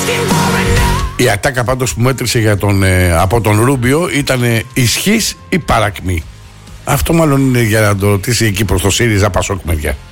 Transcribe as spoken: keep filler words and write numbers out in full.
Η ατάκα πάντως που μέτρησε για τον, ε, από τον Ρούμπιο ήταν ε, ισχύς ή παρακμή. Αυτό μάλλον είναι για να το ρωτήσει εκεί προς το ΣΥΡΙΖΑ Πασόκ μεριά.